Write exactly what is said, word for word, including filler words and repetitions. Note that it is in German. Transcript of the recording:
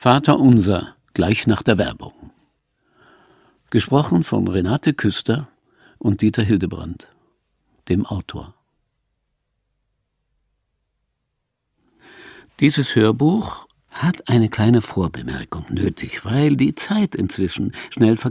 Vaterunser, gleich nach der Werbung. Gesprochen von Renate Küster und Dieter Hildebrand, dem Autor. Dieses Hörbuch hat eine kleine Vorbemerkung nötig, weil die Zeit inzwischen schnell vergeht.